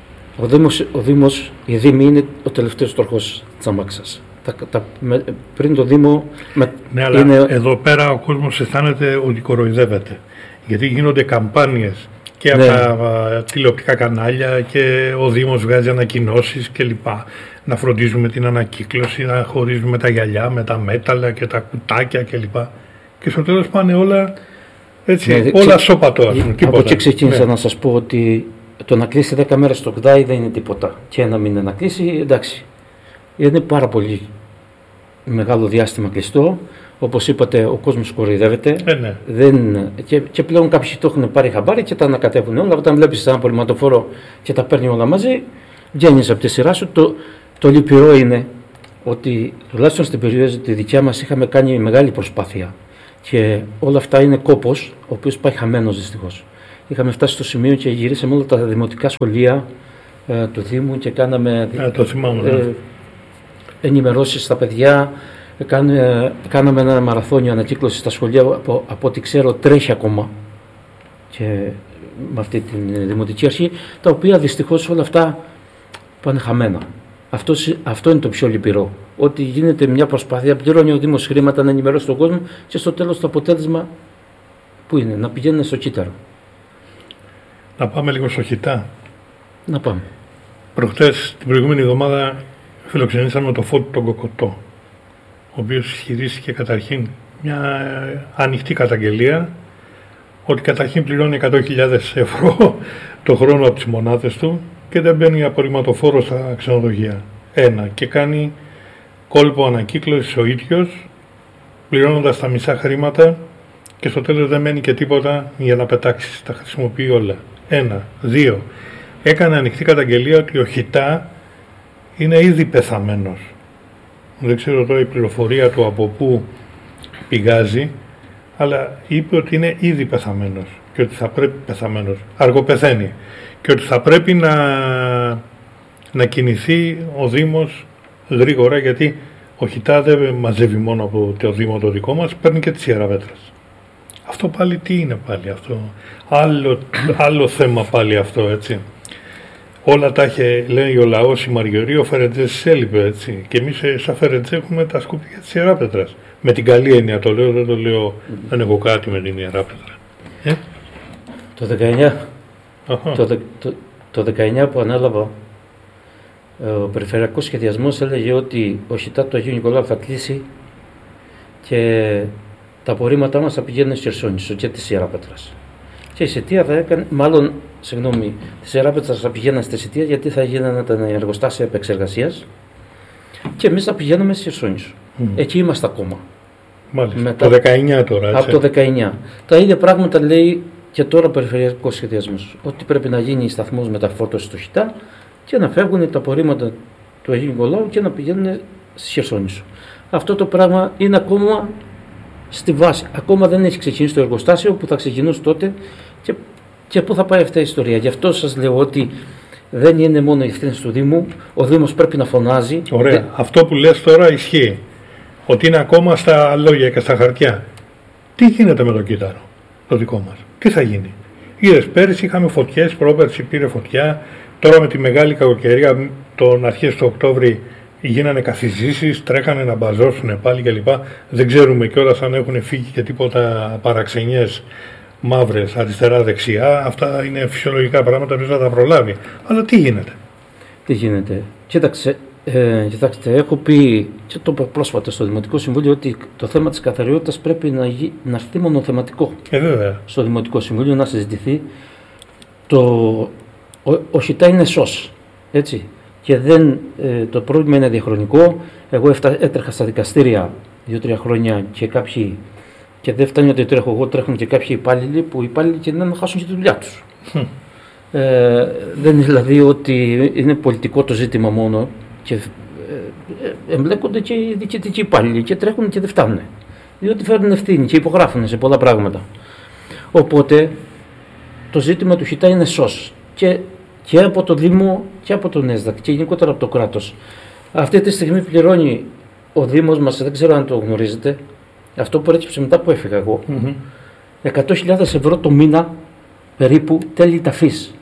ο Δήμος, ο Δήμος, η Δήμη είναι ο τελευταίος τροχός της αμάξας. Τα, τα, με, πριν το Δήμο... Με, ναι, αλλά είναι... εδώ πέρα ο κόσμος αισθάνεται ότι κοροϊδεύεται. Γιατί γίνονται καμπάνιες και ναι. από τα τηλεοπτικά κανάλια και ο Δήμος βγάζει ανακοινώσεις κλπ. Να φροντίζουμε την ανακύκλωση, να χωρίζουμε τα γυαλιά με τα μέταλλα και τα κουτάκια κλπ. Και στο τέλος πάνε όλα έτσι, ναι, όλα ξε... σώπατο. Από εκεί ξεκίνησα ναι. να σας πω ότι το να κλείσει δέκα μέρες στο ΚΔΑΗ δεν είναι τίποτα. Και ένα μήνα να κλείσει, εντάξει. είναι πάρα πολύ μεγάλο διάστημα κλειστό. Όπως είπατε, ο κόσμος κοροϊδεύεται. Ε, ναι. Δεν, και, και πλέον κάποιοι το έχουν πάρει χαμπάρι και τα ανακατεύουν όλα. Όταν βλέπεις ένα απορριμματοφόρο και τα παίρνει όλα μαζί, βγαίνεις από τη σειρά σου. Το, το λυπηρό είναι ότι τουλάχιστον στην περιοχή τη δικιά μας είχαμε κάνει μεγάλη προσπάθεια. Και όλα αυτά είναι κόπος, ο οποίος πάει χαμένος δυστυχώς. Είχαμε φτάσει στο σημείο και γυρίσαμε όλα τα δημοτικά σχολεία ε, του Δήμου και κάναμε ε, το θυμάμαι, ε, ενημερώσεις στα παιδιά. Κάνε, κάναμε ένα μαραθώνιο ανακύκλωση στα σχολεία, από, από ό,τι ξέρω τρέχει ακόμα και με αυτή την δημοτική αρχή, τα οποία δυστυχώς όλα αυτά πάνε χαμένα. Αυτό, αυτό είναι το πιο λυπηρό, ότι γίνεται μια προσπάθεια, πληρώνει ο Δήμος χρήματα να ενημερώσει τον κόσμο και στο τέλος το αποτέλεσμα που είναι, να πηγαίνουν στο κύτταρο. Να πάμε λίγο στο Χιτά. Να πάμε. Προχτές, την προηγούμενη εβδομάδα, φιλοξενήσαμε το Φώτη τον Κοκοτό, ο οποίος ισχυρίστηκε καταρχήν μια ανοιχτή καταγγελία ότι καταρχήν πληρώνει εκατό χιλιάδες ευρώ το χρόνο από τις μονάδες του και δεν μπαίνει απορριμματοφόρο στα ξενοδοχεία. Ένα. Και κάνει κόλπο ανακύκλωσης ο ίδιος, πληρώνοντας τα μισά χρήματα και στο τέλος δεν μένει και τίποτα για να πετάξει. Τα χρησιμοποιεί όλα. Ένα. Δύο. Έκανε ανοιχτή καταγγελία ότι ο Χιτά είναι ήδη πεθαμένος. Δεν ξέρω τώρα η πληροφορία του από πού πηγάζει, αλλά είπε ότι είναι ήδη πεθαμένος και ότι θα πρέπει πεθαμένος, αργοπεθαίνει και ότι θα πρέπει να, να κινηθεί ο Δήμος γρήγορα, γιατί ο Χιτά δεν μαζεύει μόνο από το Δήμο το δικό μας, παίρνει και τις Ιεραπέτρας. Αυτό πάλι τι είναι πάλι αυτό, άλλο, άλλο θέμα πάλι αυτό, έτσι. Όλα τα είχε, λέει ο λαός, η Μαριωρή, ο Φερετζές έλειπε, έτσι. Και εμείς σαν Φερετζέ έχουμε τα σκουπιά της Ιεράπετρας. Με την καλή έννοια το λέω, δεν το λέω, δεν έχω κάτι με την Ιεράπετρα. Ε? Το δεκαεννιά, το, το, το, το δεκαεννιά που ανέλαβα, ο περιφερειακός σχεδιασμός έλεγε ότι ο Χιτά του Αγίου Νικολάου θα κλείσει και τα απορρίμματά μας θα πηγαίνουν στη Χερσόνησο και της Ιεράπετρας. Και η Σιτία θα έκανε, μάλλον, συγγνώμη, τη Ιεράπετρα θα πηγαίνανε στη Σιτία γιατί θα γίνανε τα εργοστάσια επεξεργασίας και εμείς θα πηγαίναμε στη Χερσόνησο. Mm. Εκεί είμαστε ακόμα. Μάλιστα. Μετά, το δεκαεννιά τώρα, έτσι. Από το δεκαεννιά. Τα ίδια πράγματα λέει και τώρα ο περιφερειακός σχεδιασμός. Ότι πρέπει να γίνει σταθμός μεταφόρτωσης στο Χιτά και να φεύγουν τα απορρίμματα του Αγίου Νικολάου και να πηγαίνουν στη Χερσόνησο. Αυτό το πράγμα είναι ακόμα στη βάση. Ακόμα δεν έχει ξεκινήσει το εργοστάσιο που θα ξεκινήσει τότε και, και πού θα πάει αυτή η ιστορία. Γι' αυτό σας λέω ότι δεν είναι μόνο η ευθύνη του Δήμου. Ο Δήμος πρέπει να φωνάζει. Ωραία. Δεν... Αυτό που λες τώρα ισχύει. Ότι είναι ακόμα στα λόγια και στα χαρτιά. Τι γίνεται με το κύτταρο, το δικό μας. Τι θα γίνει. Είδες, πέρυσι είχαμε φωτιές, πρόπερσι πήρε φωτιά. Τώρα με τη μεγάλη κακοκαιρία, τον αρχές του Οκτώβρη, γίνανε καθιζήσεις, τρέχανε να μπαζώσουν πάλι κλπ. Δεν ξέρουμε κιόλας αν έχουν φύγει και τίποτα παραξενιές μαύρες αριστερά-δεξιά. Αυτά είναι φυσιολογικά πράγματα, πρέπει να τα προλάβει. Αλλά τι γίνεται. Τι γίνεται. Κοίταξε, ε, κοιτάξτε, έχω πει και το είπα πρόσφατα στο Δημοτικό Συμβούλιο ότι το θέμα της καθαριότητας πρέπει να, γι, να έρθει μονοθεματικό. Ε, βέβαια. Στο Δημοτικό Συμβούλιο να συζητηθεί. Το, ο, ο Χιτά είναι σως, έτσι. Και δεν, ε, το πρόβλημα είναι διαχρονικό. Εγώ έφτα, έτρεχα στα δικαστήρια δύο-τρία χρόνια και κάποιοι, και δεν φτάνει ότι τρέχω εγώ, τρέχουν και κάποιοι υπάλληλοι που οι υπάλληλοι και να χάσουν και τη δουλειά τους. Mm. Ε, δεν είναι δηλαδή ότι είναι πολιτικό το ζήτημα μόνο και ε, ε, εμπλέκονται και οι διοικητικοί υπάλληλοι και τρέχουν και δεν φτάνουν. Διότι φέρνουν ευθύνη και υπογράφουν σε πολλά πράγματα. Οπότε το ζήτημα του Χιτά είναι σως. Και και από το Δήμο και από τον ΕΣΔΑΚ και γενικότερα από το κράτος. Αυτή τη στιγμή πληρώνει ο Δήμος μας, δεν ξέρω αν το γνωρίζετε, αυτό που έρχεται μετά που έφυγα εγώ, mm-hmm. εκατό χιλιάδες ευρώ το μήνα περίπου τέλη ταφής.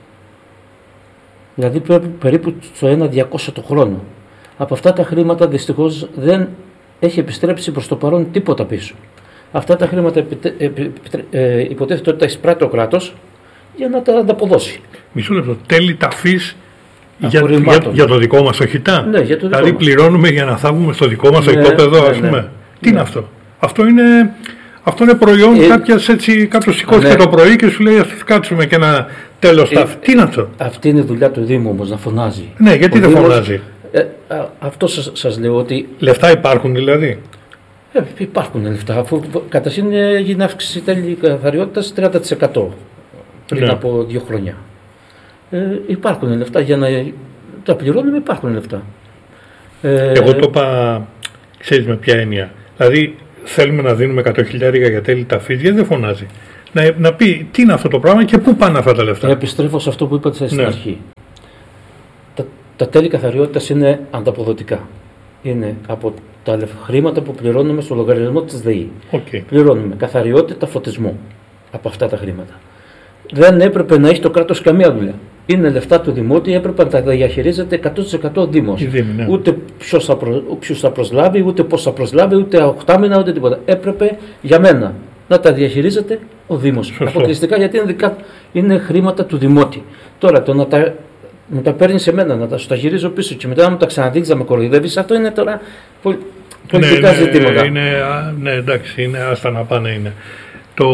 Δηλαδή πρέπει περίπου στο ένα διακόσια το χρόνο. Από αυτά τα χρήματα δυστυχώς δεν έχει επιστρέψει προς το παρόν τίποτα πίσω. Αυτά τα χρήματα επιτε, επι, ε, υποτίθεται ότι τα εισπράττει ο κράτος για να τα ανταποδώσει. Μισό λεπτό, τέλη ταφής για, για, για το δικό μας το Χιτά. Ναι, για το δικό δηλαδή μας. Πληρώνουμε για να θάβουμε στο δικό μας ναι, το οικόπεδο, ναι, ας πούμε. Ναι, Τι είναι ναι. αυτό. Αυτό είναι, αυτό είναι προϊόν ε, κάποιας έτσι, κάποιος σηκώθηκε ναι. το πρωί και σου λέει ας τους κάτσουμε και ένα τέλος ε, ταφ. Τι είναι αυτό. Αυτή είναι η δουλειά του Δήμου όμως, να φωνάζει. Ναι, γιατί ο δεν Δήμος, φωνάζει. Ε, α, αυτό σας, σας λέω ότι... Λεφτά υπάρχουν δηλαδή. Ε, υπάρχουν λεφτά, αφού κατά σύν έγινε αύξηση τέλη καθαριότητας τριάντα τοις εκατό πριν ναι. από δύο χρόνια. Ε, υπάρχουν λεφτά, για να τα πληρώνουμε υπάρχουν λεφτά. Ε, Εγώ το είπα, ξέρεις με ποια έννοια. Δηλαδή θέλουμε να δίνουμε εκατό χιλιάδες για τέλη ταφής, δεν φωνάζει. Να, να πει τι είναι αυτό το πράγμα και πού πάνε αυτά τα λεφτά. Επιστρέφω σε αυτό που είπατε στην ναι. αρχή. Τα, τα τέλη καθαριότητας είναι ανταποδοτικά. Είναι από τα χρήματα που πληρώνουμε στο λογαριασμό της ΔΕΗ. Okay. Πληρώνουμε καθαριότητα, φωτισμό από αυτά τα χρήματα. Δεν έπρεπε να έχει το κράτος καμία δουλειά. Είναι λεφτά του Δημότη, έπρεπε να τα διαχειρίζεται εκατό τοις εκατό ο Δήμος. Ναι. Ούτε ποιος θα, προ, θα προσλάβει, ούτε πώς θα προσλάβει, ούτε οχτάμινα, ούτε τίποτα. Έπρεπε για μένα να τα διαχειρίζεται ο Δήμος. Αποκλειστικά γιατί είναι, δικα, είναι χρήματα του Δημότη. Τώρα το να τα, να τα παίρνει σε μένα, να τα σου τα γυρίζω πίσω και μετά να μου τα ξαναδείξει να με κοροϊδεύει, αυτό είναι τώρα πολιτικά ναι, ζητήματα. Είναι, ναι, εντάξει, είναι άστα να πάνε είναι. Το...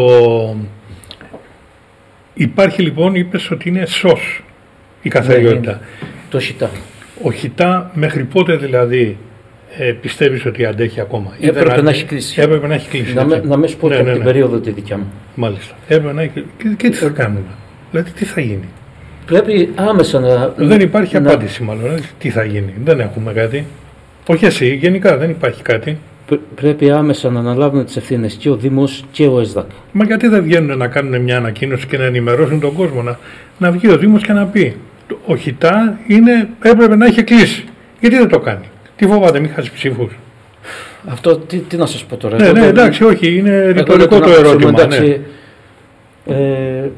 Υπάρχει λοιπόν, είπες ότι είναι σως η καθαριότητα. Ναι, το χιτά. Ο χιτά μέχρι πότε δηλαδή ε, πιστεύεις ότι αντέχει ακόμα? Έπρεπε να, να έχει κλείσει. Έπρεπε να έχει κλείσει. Να, με, να με σου πω ναι, ναι, ναι, την ναι. περίοδο τη δικιά μου. Μάλιστα. Έπρεπε να έχει... και, και τι θα κάνουμε? Δηλαδή τι θα γίνει? Πρέπει άμεσα να... Δεν υπάρχει να... απάντηση μάλλον. Τι θα γίνει? Δεν έχουμε κάτι. Όχι εσύ, γενικά δεν υπάρχει κάτι. Πρέπει άμεσα να αναλάβουν τις ευθύνες και ο Δήμος και ο ΕΣΔΑΚ. Μα γιατί δεν βγαίνουν να κάνουν μια ανακοίνωση και να ενημερώσουν τον κόσμο? Να, να βγει ο Δήμος και να πει ο χιτά είναι, έπρεπε να είχε κλείσει. Γιατί δεν το κάνει? Τι φοβάται, μην χάσει ψήφους? Αυτό τι, τι να σας πω τώρα. Ναι, ναι, εντάξει, όχι, είναι ρητορικό το ερώτημα. Εντάξει, ναι. ε,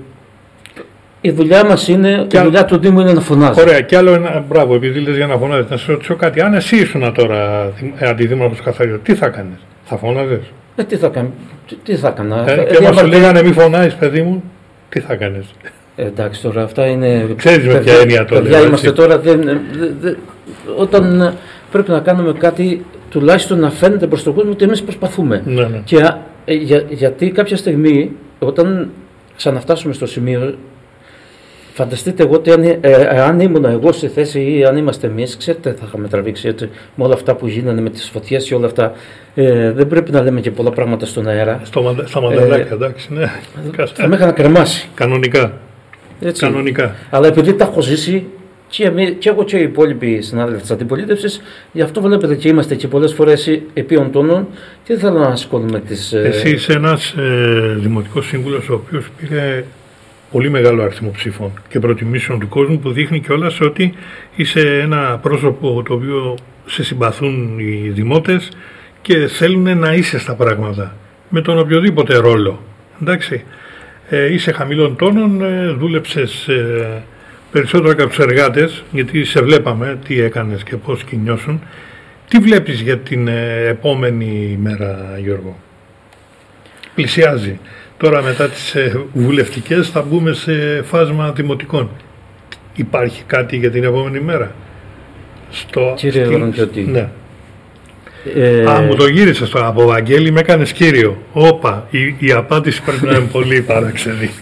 η δουλειά μας είναι, και η δουλειά του Δήμου είναι να φωνάζει. Ωραία, και άλλο ένα, μπράβο, επειδή λες για να φωνάζεις, να σε ρωτήσω κάτι. Αν εσύ ήσουν τώρα αντιδήμαρχος καθαριότητας, τι θα κάνεις? Θα φώναζες? Ε, τι θα κάνω, τι, τι θα έκανα. Ε, και μας σου λέγανε μη φωνάζεις, παιδί μου, τι θα κάνεις? Ε, εντάξει, τώρα αυτά είναι... Ξέρεις με ποια έννοια το λέω. Παιδιά, είμαστε τώρα, δεν, δε, δε, όταν πρέπει να κάνουμε κάτι, τουλάχιστον να φαίνεται προς τον κόσμο ότι εμείς προσπαθούμε. Ναι, ναι. Και, ε, για, γιατί κάποια στιγμή, όταν ξαναφτάσουμε στο σημείο, φανταστείτε εγώ ότι αν, ε, αν ήμουν εγώ σε θέση ή αν είμαστε εμείς, ξέρετε, θα είχαμε τραβήξει έτσι, με όλα αυτά που γίνανε με τις φωτιές και όλα αυτά. Ε, δεν πρέπει να λέμε και πολλά πράγματα στον αέρα. Στο, στα μανταλάκια, ε, εντάξει, ναι. Θα με είχαν κρεμάσει. Κανονικά. Έτσι. Κανονικά. Αλλά επειδή τα έχω ζήσει και, εμείς, και εγώ και οι υπόλοιποι συνάδελφοι της αντιπολίτευσης, γι' αυτό βλέπετε και είμαστε και πολλές φορές επίον τόνων και δεν θέλω να σηκώνουμε τις... Εσύ είσαι ένας ε, δημοτικός σύμβουλος ο οποίος πήρε πολύ μεγάλο αριθμό ψήφων και προτιμήσεων του κόσμου, που δείχνει κιόλας ότι είσαι ένα πρόσωπο το οποίο σε συμπαθούν οι δημότες και θέλουν να είσαι στα πράγματα με τον οποιοδήποτε ρόλο. Εντάξει, ε, είσαι χαμηλών τόνων, ε, δούλεψες ε, περισσότερο και από τους εργάτες, γιατί σε βλέπαμε τι έκανες και πώς κινιώσουν. Τι βλέπεις για την ε, επόμενη μέρα, Γιώργο? Πλησιάζει. Τώρα μετά τις ε, βουλευτικές θα μπούμε σε φάσμα δημοτικών. Υπάρχει κάτι για την επόμενη μέρα? Στο, Κύριε Βαρονκιώτη. Ναι. Ε... Α, μου το γύρισες τώρα από Βαγγέλη, με έκανες κύριο. Όπα, η, η απάντηση πρέπει να είναι πολύ παράξενη.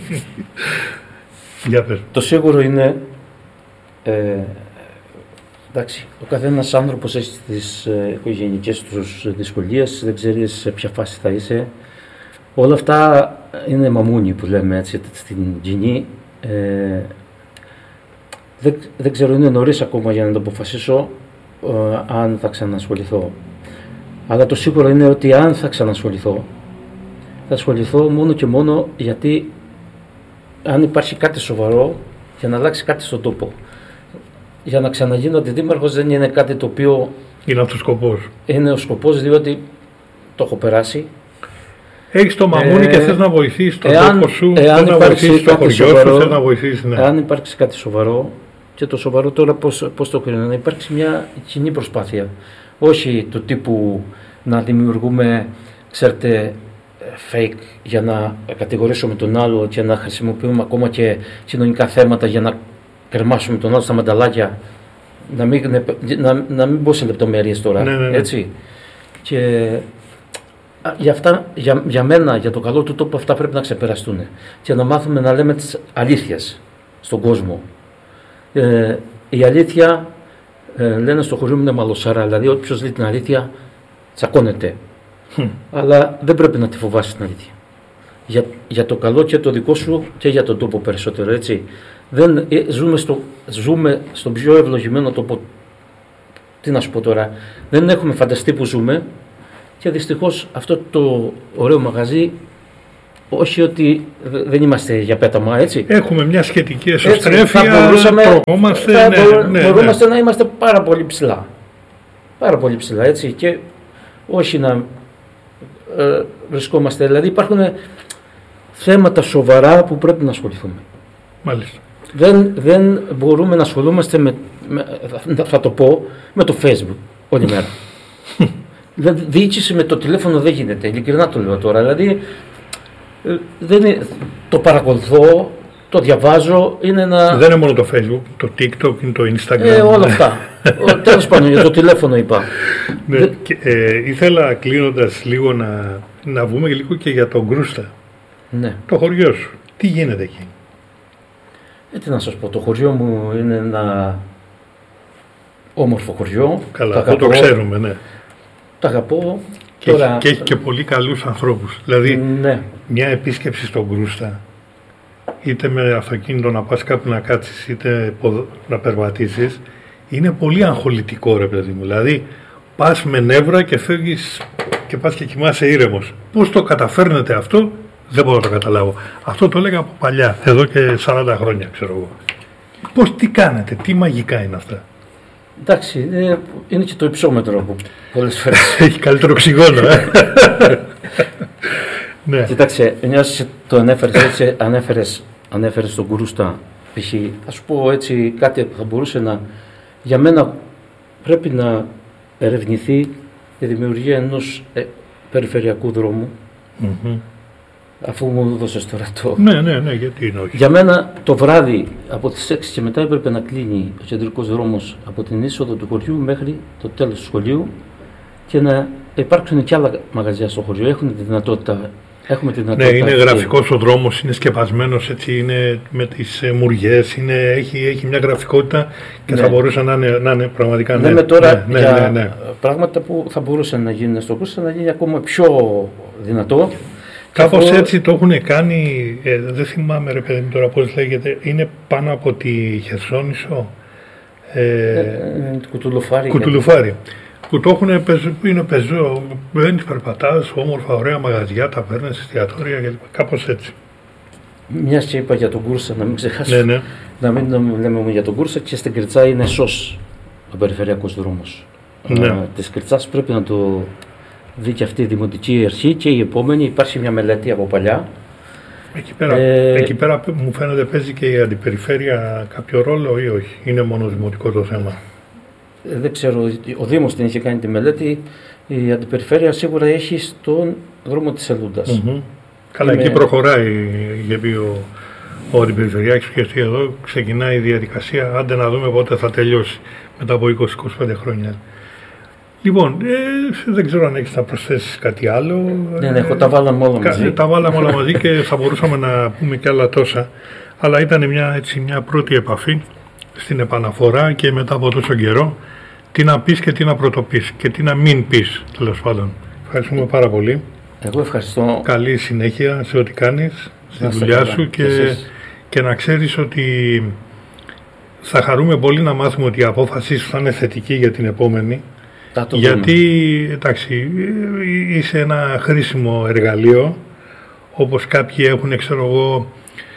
Για πες. Το σίγουρο είναι, ε, εντάξει, ο καθένας άνθρωπος έχει τις ε, οικογενειακές τους δυσκολίες, δεν ξέρεις σε ποια φάση θα είσαι. Όλα αυτά είναι μαμούνι που λέμε έτσι στην κοινή. Ε, δεν, δεν ξέρω, είναι νωρίς ακόμα για να το αποφασίσω ε, αν θα ξανασχοληθώ. Αλλά το σίγουρο είναι ότι αν θα ξανασχοληθώ, θα ασχοληθώ μόνο και μόνο γιατί αν υπάρχει κάτι σοβαρό για να αλλάξει κάτι στον τόπο. Για να ξαναγίνω αντιδήμαρχος δεν είναι κάτι το οποίο... Είναι αυτός ο σκοπός. Είναι ο σκοπός, διότι το έχω περάσει. Έχεις το μαμούνι ε, και θες να βοηθήσεις τον εάν, τόπο σου, εάν θες να βοηθήσεις το χωριό σου, θες να βοηθήσεις, ναι. Εάν υπάρξει κάτι σοβαρό, και το σοβαρό τώρα πώς, πώς το κρίνω, να υπάρξει μια κοινή προσπάθεια. Όχι του τύπου να δημιουργούμε, ξέρετε, fake για να κατηγορήσουμε τον άλλο και να χρησιμοποιούμε ακόμα και κοινωνικά θέματα για να κρεμάσουμε τον άλλο στα μανταλάκια. Να μην, να, να μην μπω σε λεπτομέρειες τώρα, ναι, ναι, ναι. έτσι. Και για, αυτά, για, για μένα, για το καλό του τόπου, αυτά πρέπει να ξεπεραστούν και να μάθουμε να λέμε τις αλήθειες στον κόσμο. Ε, η αλήθεια Ε, λένε στο χωριό μου είναι μαλωσάρα, δηλαδή όποιος λέει την αλήθεια τσακώνεται. Mm. Αλλά δεν πρέπει να τη φοβάσεις την αλήθεια. Για, για το καλό και το δικό σου και για τον τόπο περισσότερο, έτσι. Δεν, ε, ζούμε, στο, ζούμε στον πιο ευλογημένο τόπο. Τι να σου πω τώρα, δεν έχουμε φανταστεί που ζούμε και δυστυχώς αυτό το ωραίο μαγαζί, όχι ότι δεν είμαστε για πέταμα, έτσι. Έχουμε μια σχετική εσωστρέφεια, θα μπορούσαμε, προγόμαστε, θα ναι, μπο, ναι, μπορούμαστε ναι. να είμαστε πάρα πολύ ψηλά. Πάρα πολύ ψηλά, έτσι, και όχι να ε, βρισκόμαστε. Δηλαδή υπάρχουν θέματα σοβαρά που πρέπει να ασχοληθούμε. Μάλιστα. Δεν, δεν μπορούμε να ασχολούμαστε με, με, θα το πω, με το Facebook όλη μέρα. Δηλαδή, διοίκηση με το τηλέφωνο δεν γίνεται, ειλικρινά το λέω τώρα. Δηλαδή, δεν είναι, το παρακολουθώ, το διαβάζω, είναι ένα... Δεν είναι μόνο το Facebook, το TikTok, είναι το Instagram. Ε, όλα αυτά. Τέλος πάντων, για το τηλέφωνο είπα. Ναι, δεν... και, ε, ήθελα κλείνοντας λίγο να, να βγούμε λίγο και για τον Κρούστα. Ναι. Το χωριό σου. Τι γίνεται εκεί? Ε, τι να σας πω, το χωριό μου είναι ένα όμορφο χωριό. Καλά, αυτό το ξέρουμε, ναι. Το αγαπώ. Και, τώρα... έχει, και έχει και πολύ καλούς ανθρώπους. Δηλαδή, ναι. μια επίσκεψη στον Κρούστα, είτε με αυτοκίνητο να πας κάπου να κάτσεις, είτε να περπατήσεις, είναι πολύ αγχολητικό, ρε παιδί μου. Δηλαδή, πας με νεύρα και φεύγεις και πας και κοιμάσαι ήρεμος. Πώς το καταφέρνετε αυτό? Δεν μπορώ να το καταλάβω. Αυτό το έλεγα από παλιά, εδώ και σαράντα χρόνια, ξέρω εγώ. Πώς, τι κάνετε, τι μαγικά είναι αυτά? Εντάξει, είναι, είναι και το υψόμετρο που πολλές φορές. Έχει καλύτερο οξυγόνο, ε. Ναι. Κοιτάξτε, μιας το ανέφερες έτσι, ανέφερες, ανέφερες τον Κρούστα, π.χ. Θα σου πω έτσι κάτι που θα μπορούσε να... Για μένα πρέπει να ερευνηθεί η δημιουργία ενός ε, περιφερειακού δρόμου. Mm-hmm. Αφού μου δώσες τώρα το... Ναι, ναι, ναι, γιατί είναι όχι. Για μένα το βράδυ από τις έξι και μετά έπρεπε να κλείνει ο κεντρικός δρόμος από την είσοδο του χωριού μέχρι το τέλος του σχολείου και να υπάρξουν και άλλα μαγαζιά στο χωριό. Έχουν τη δυνατότητα. Έχουμε τη δυνατότητα. Ναι, είναι γραφικός ο δρόμος, είναι σκεπασμένος, έτσι, είναι με τις ε, μουριές, είναι, έχει, έχει μια γραφικότητα και ναι. θα μπορούσε να είναι, να είναι πραγματικά. Ναι, ναι, τώρα ναι, ναι, για ναι, ναι. πράγματα που θα μπορούσαν να γίνουν στο Κρούστα να γίνει ακόμα πιο δυνατό. Κάπως αυτό... έτσι το έχουν κάνει, ε, δεν θυμάμαι ρε παιδί μου τώρα πώς λέγεται, είναι πάνω από τη Χερσόνησο. Ε, ε, ε, κουτουλουφάρι. Κουτουλουφάρι. Που το έχουν, είναι πεζό, μπαίνεις, περπατάς, όμορφα, ωραία μαγαζιά, ταβέρνες, εστιατόρια κλπ. Κάπως έτσι. Μιας και είπα για τον Κρούστα, να μην ξεχάσω. Ναι, ναι. Να μην λέμε για τον Κρούστα, και στην Κριτσά είναι ΣΟΣ, ο περιφερειακός δρόμος. Ναι. Α, της Κριτσάς πρέπει να το δει και αυτή η δημοτική αρχή και η επόμενη. Υπάρχει μια μελέτη από παλιά. Εκεί πέρα, ε... εκεί πέρα μου φαίνεται παίζει και η αντιπεριφέρεια κάποιο ρόλο ή όχι, είναι μόνο δημοτικό το θέμα? Δεν ξέρω, ο Δήμος την είχε κάνει τη μελέτη, η αντιπεριφέρεια σίγουρα έχει στον δρόμο της Σελούντας. Mm-hmm. Καλά, Είμαι... εκεί προχωράει, γιατί ο, ο αντιπεριφερειάρχης και εδώ ξεκινάει η διαδικασία, άντε να δούμε πότε θα τελειώσει, μετά από είκοσι με είκοσι πέντε χρόνια. Λοιπόν, ε, δεν ξέρω αν έχεις να προσθέσεις κάτι άλλο. Ναι, ναι, εγώ τα βάλαμε όλα μαζί. Τα βάλαμε όλα μαζί και θα μπορούσαμε να πούμε και άλλα τόσα, αλλά ήταν μια, έτσι, μια πρώτη επαφή στην επαναφορά και μετά από τόσο καιρό. Τι να πεις και τι να πρωτοπείς και τι να μην πεις, τέλος πάντων. Ευχαριστούμε πάρα πολύ. Εγώ ευχαριστώ. Καλή συνέχεια σε ό,τι κάνεις, στη δουλειά καλά. σου και, και, και να ξέρεις ότι θα χαρούμε πολύ να μάθουμε ότι η απόφασή σου θα είναι θετική για την επόμενη. Γιατί, εντάξει, είσαι ένα χρήσιμο εργαλείο, όπως κάποιοι έχουν, ξέρω εγώ,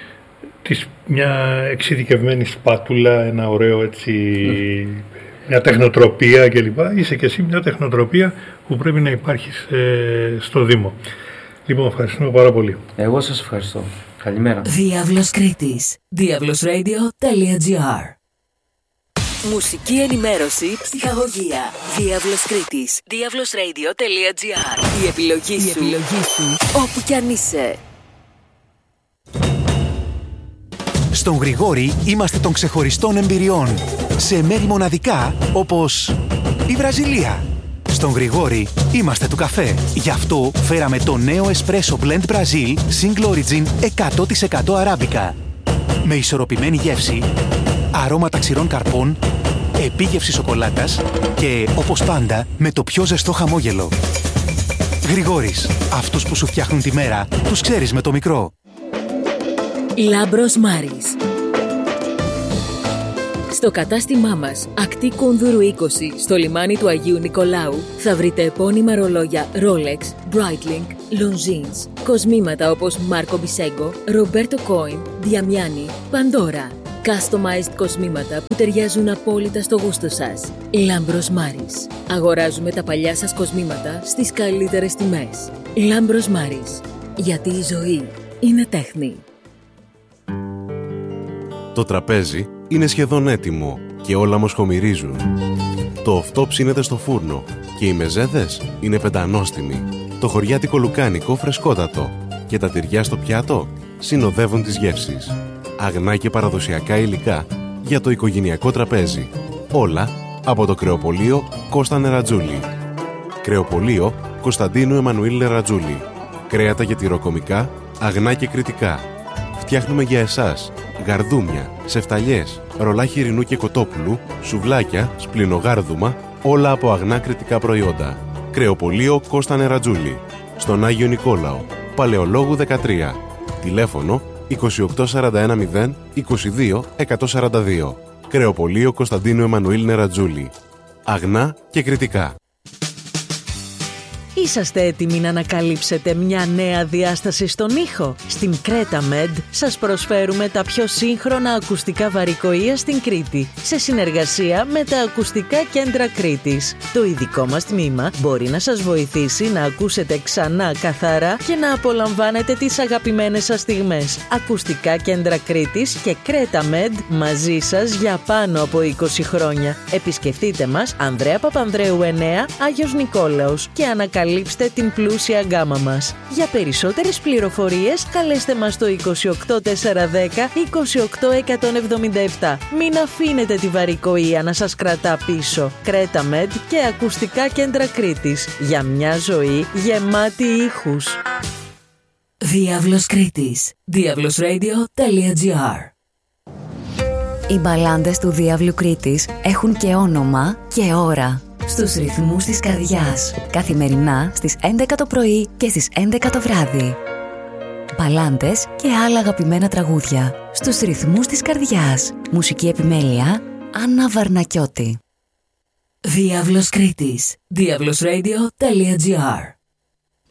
μια εξειδικευμένη σπάτουλα, ένα ωραίο έτσι... μια τεχνοτροπία κλπ. Είσαι και εσύ μια τεχνοτροπία που πρέπει να υπάρχει ε, στο Δήμο. Λοιπόν, ευχαριστούμε πάρα πολύ. Εγώ σας ευχαριστώ. Καλημέρα. Διάβλος Κρήτης. διάβλος ρέιντιο τελεία τζι άρ. Μουσική ενημέρωση, ψυχαγωγία. Διάβλος Κρήτης. διάβλος ρέιντιο τελεία τζι άρ. Η επιλογή, Η σου. επιλογή σου, όπου κι αν είσαι. Στον Γρηγόρη είμαστε των ξεχωριστών εμπειριών. Σε μέρη μοναδικά όπως η Βραζιλία. Στον Γρηγόρη είμαστε του καφέ. Γι' αυτό φέραμε το νέο Espresso Blend Brazil Single Origin εκατό τοις εκατό αράμπικα. Με ισορροπημένη γεύση, αρώματα ξηρών καρπών επίγευση σοκολάτας και, όπως πάντα, με το πιο ζεστό χαμόγελο. Γρηγόρης, αυτούς που σου φτιάχνουν τη μέρα, τους ξέρεις με το μικρό. Λάμπρος Μάρης. Στο κατάστημά μας, ακτή Κούνδουρου είκοσι, στο λιμάνι του Αγίου Νικολάου, θα βρείτε επώνυμα ρολόγια Rolex, Breitling, Longines, κοσμήματα όπως Marco Biseggo, Roberto Coin, Diamiani, Pandora. Customized κοσμήματα που ταιριάζουν απόλυτα στο γούστο σας. Λάμπρος Μάρης. Αγοράζουμε τα παλιά σας κοσμήματα στις καλύτερες τιμές. Λάμπρος Μάρης. Γιατί η ζωή είναι τέχνη. Το τραπέζι είναι σχεδόν έτοιμο και όλα μοσχομυρίζουν. Το οφτό ψήνεται στο φούρνο και οι μεζέδες είναι πεντανόστιμοι. Το χωριάτικο λουκάνικο φρεσκότατο και τα τυριά στο πιάτο συνοδεύουν τις γεύσεις. Αγνά και παραδοσιακά υλικά για το οικογενειακό τραπέζι. Όλα από το κρεοπωλείο Κώστα Νερατζούλη. Κρεοπωλείο Κωνσταντίνου Εμμανουήλ Νερατζούλη. Κρέατα για τυροκομικά, αγνά και κριτικά. Φτιάχνουμε για εσάς γαρδούμια, σεφταλιές, ρολά χοιρινού και κοτόπουλου, σουβλάκια, σπλινογάρδουμα, όλα από αγνά κριτικά προϊόντα. Κρεοπωλείο Κώστα Νερατζούλη. Στον Άγιο Νικόλαο, Παλαιολόγου δεκατρία. Τηλέφωνο είκοσι οκτώ σαράντα ένα μηδέν είκοσι δύο εκατόν σαράντα δύο. Κρεοπωλείο Κωνσταντίνου Εμμανουήλ Νερατζούλη. Αγνά και κριτικά. Είσαστε έτοιμοι να ανακαλύψετε μια νέα διάσταση στον ήχο? Στην CretaMed σας προσφέρουμε τα πιο σύγχρονα ακουστικά βαρικοεία στην Κρήτη, σε συνεργασία με τα ακουστικά κέντρα Κρήτης. Το ειδικό μας τμήμα μπορεί να σας βοηθήσει να ακούσετε ξανά καθαρά και να απολαμβάνετε τις αγαπημένες σας στιγμές. Ακουστικά κέντρα Κρήτης και CretaMed μαζί σας για πάνω από είκοσι χρόνια. Επισκεφτείτε μας Ανδρέα Παπανδρέου εννέα, Άγιος Νικόλαος, και ανακαλύψτε την πλούσια γκάμα μας. Για περισσότερες πληροφορίες καλέστε μας στο είκοσι οκτώ τετρακόσια δέκα είκοσι οκτώ εκατόν εβδομήντα επτά. Μην αφήνετε τη βαρικοεία να σας κρατά πίσω. CretaMed και ακουστικά κέντρα Κρήτης. Για μια ζωή γεμάτη ήχους. Διάβλος Κρήτης. διάβλος ρέιντιο τελεία τζι άρ. Οι μπαλάντες του Διάβλου Κρήτης έχουν και όνομα και ώρα. Στους ρυθμούς της καρδιάς. Καθημερινά στις έντεκα το πρωί και στις έντεκα το βράδυ. Μπαλάντες και άλλα αγαπημένα τραγούδια. Στους ρυθμούς της καρδιάς. Μουσική επιμέλεια Άννα Βαρνακιώτη. Διάβλος Κρήτης. διάβλος ρέιντιο τελεία τζι άρ.